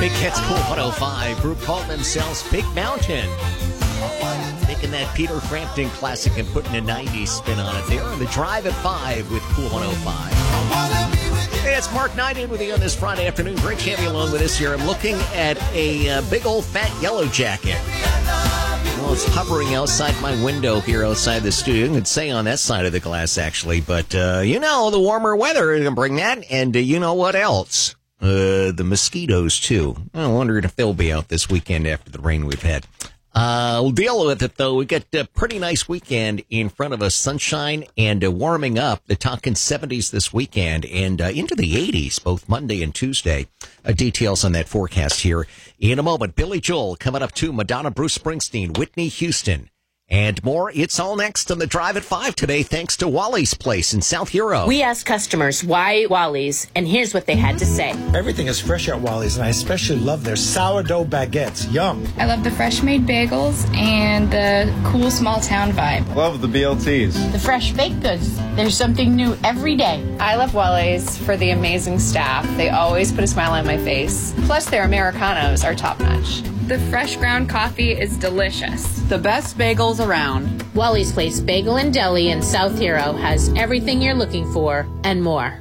Big Hits Cool 105. Group called themselves Big Mountain. Making that Peter Frampton classic and putting a 90s spin on it there on the Drive at 5 with Cool 105. Hey, it's Mark Knight in with you on this Friday afternoon. Great to have you along with us here. I'm looking at a big old fat yellow jacket. Well, it's hovering outside my window here outside the studio. You could say on that side of the glass, actually. But, the warmer weather is going to bring that. And you know what else? The mosquitoes, too. I'm wondering if they'll be out this weekend after the rain we've had. We'll deal with it, though. We got a pretty nice weekend in front of us. Sunshine and warming up. The talking 70s this weekend and into the 80s, both Monday and Tuesday. Details on that forecast here in a moment. Billy Joel coming up too. Madonna, Bruce Springsteen, Whitney Houston. And more. It's all next on the Drive at 5 today, thanks to Wally's Place in South Hero. We asked customers why Wally's, and here's what they had to say. Everything is fresh at Wally's, and I especially love their sourdough baguettes. Yum. I love the fresh-made bagels and the cool small-town vibe. Love the BLTs. The fresh baked goods. There's something new every day. I love Wally's for the amazing staff. They always put a smile on my face. Plus, their Americanos are top-notch. The fresh ground coffee is delicious. The best bagels around. Wally's Place Bagel and Deli in South Hero has everything you're looking for and more.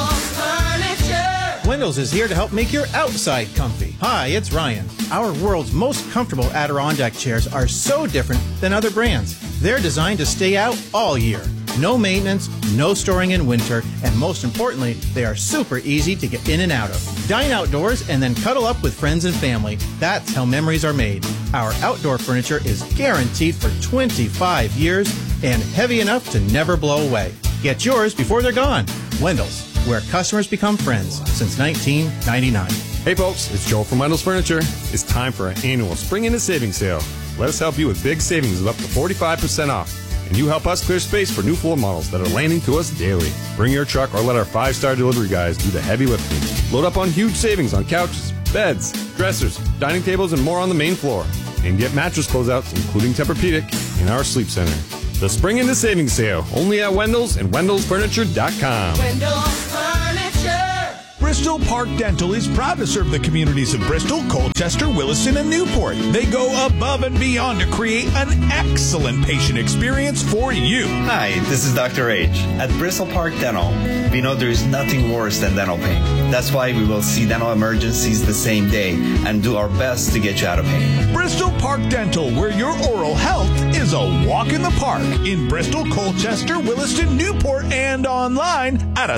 Windows is here to help make your outside comfy. Hi, it's Ryan. Our world's most comfortable Adirondack chairs are so different than other brands. They're designed to stay out all year. No maintenance, no storing in winter, and most importantly, they are super easy to get in and out of. Dine outdoors and then cuddle up with friends and family. That's how memories are made. Our outdoor furniture is guaranteed for 25 years and heavy enough to never blow away. Get yours before they're gone. Wendell's, where customers become friends since 1999. Hey folks, it's Joel from Wendell's Furniture. It's time for our annual Spring Into Savings sale. Let us help you with big savings of up to 45% off. And you help us clear space for new floor models that are landing to us daily. Bring your truck or let our 5-star delivery guys do the heavy lifting. Load up on huge savings on couches, beds, dressers, dining tables, and more on the main floor. And get mattress closeouts, including Tempur-Pedic, in our sleep center. The Spring Into Savings sale, only at Wendell's and Wendell'sFurniture.com. Wendell's Furniture. Bristol Park Dental is proud to serve the communities of Bristol, Colchester, Williston, and Newport. They go above and beyond to create an excellent patient experience for you. Hi, this is Dr. H. At Bristol Park Dental, we know there is nothing worse than dental pain. That's why we will see dental emergencies the same day and do our best to get you out of pain. Bristol Park Dental, where your oral health is a walk in the park. In Bristol, Colchester, Williston, Newport, and online at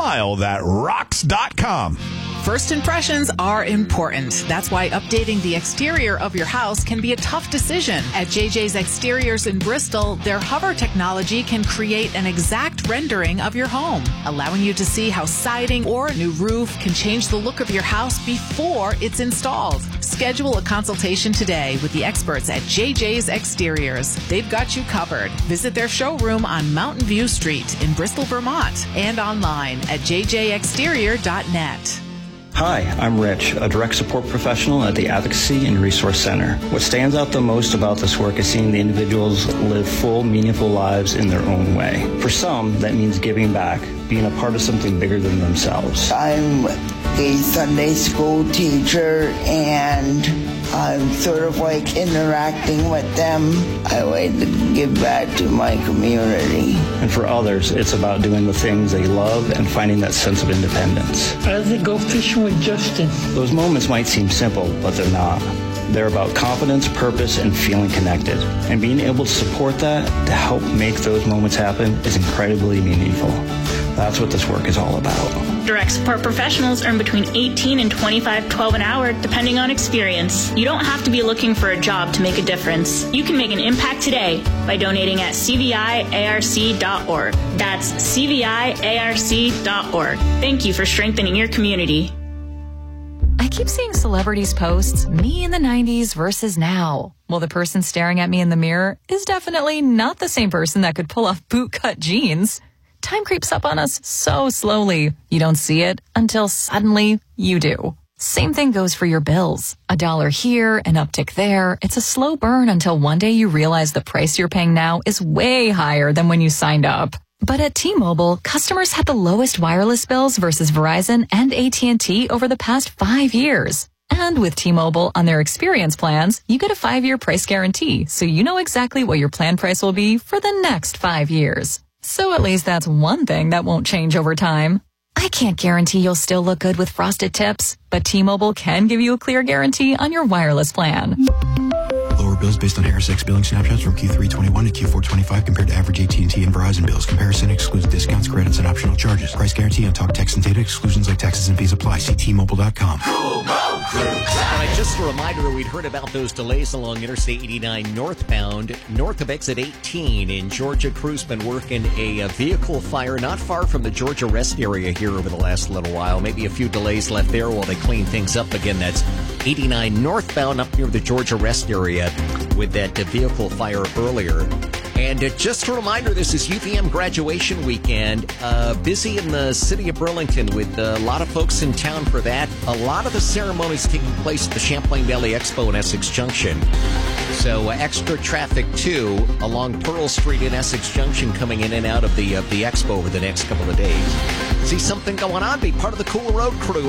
asmilethatrocks.com. First impressions are important. That's why updating the exterior of your house can be a tough decision. At JJ's Exteriors in Bristol, their hover technology can create an exact rendering of your home, allowing you to see how siding or a new roof can change the look of your house before it's installed. Schedule a consultation today with the experts at JJ's Exteriors. They've got you covered. Visit their showroom on Mountain View Street in Bristol, Vermont, and online at jjexterior.net. Hi, I'm Rich, a direct support professional at the Advocacy and Resource Center. What stands out the most about this work is seeing the individuals live full, meaningful lives in their own way. For some, that means giving back, being a part of something bigger than themselves. I'm a Sunday school teacher, and I'm sort of like interacting with them. I like to give back to my community. And for others, it's about doing the things they love and finding that sense of independence. I like to go fishing with Justin. Those moments might seem simple, but they're not. They're about confidence, purpose, and feeling connected. And being able to support that, to help make those moments happen, is incredibly meaningful. That's what this work is all about. Direct support professionals earn between $18 and $25.12 an hour, depending on experience. You don't have to be looking for a job to make a difference. You can make an impact today by donating at cviarc.org. That's cviarc.org. Thank you for strengthening your community. I keep seeing celebrities post me in the 90s versus now. Well, the person staring at me in the mirror is definitely not the same person that could pull off bootcut jeans. Time creeps up on us so slowly. You don't see it until suddenly you do. Same thing goes for your bills. $1 here, an uptick there. It's a slow burn until one day you realize the price you're paying now is way higher than when you signed up. But at T-Mobile, customers had the lowest wireless bills versus Verizon and AT&T over the past 5 years. And with T-Mobile on their experience plans, you get a 5-year price guarantee, so you know exactly what your plan price will be for the next 5 years. So at least that's one thing that won't change over time. I can't guarantee you'll still look good with frosted tips, but T-Mobile can give you a clear guarantee on your wireless plan. Lower bills based on HarrisX billing snapshots from Q3 21 to Q4 25 compared to average AT&T and Verizon bills. Comparison excludes discounts, credits, and optional charges. Price guarantee on talk, text, and data. Exclusions like taxes and fees apply. See T-Mobile.com. All right, just a reminder, we'd heard about those delays along Interstate 89 northbound, north of exit 18 in Georgia. Crew's been working a vehicle fire not far from the Georgia rest area here over the last little while. Maybe a few delays left there while they clean things up again. That's 89 northbound up near the Georgia rest area with that vehicle fire earlier. And just a reminder, this is UVM graduation weekend. Busy in the city of Burlington with a lot of folks in town for that. A lot of the ceremonies taking place at the Champlain Valley Expo in Essex Junction. So extra traffic, too, along Pearl Street in Essex Junction coming in and out of the expo over the next couple of days. See something going on? Be part of the Cool Road Crew.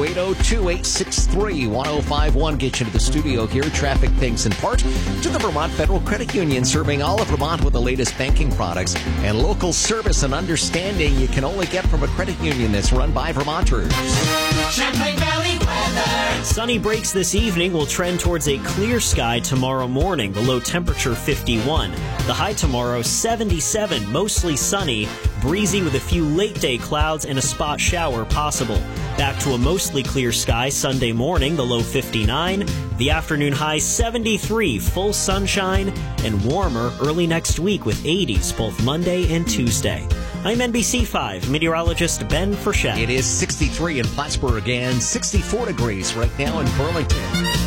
802-863-1051. Get you to the studio here. Traffic thanks in part to the Vermont Federal Credit Union, serving all of Vermont with the latest banking products and local service and understanding you can only get from a credit union that's run by Vermonters. Champlain Valley weather. Sunny breaks this evening will trend towards a clear sky tomorrow morning. The low temperature 51. The high tomorrow 77, mostly sunny, breezy with a few late day clouds and a spot shower possible. Back to a mostly clear sky Sunday morning, the low 59. The afternoon high 73, full sunshine, and warmer early next week with 80s both Monday and Tuesday. I'm NBC5 meteorologist Ben Frechette. It is 63 in Plattsburgh and 64 degrees right now in Burlington.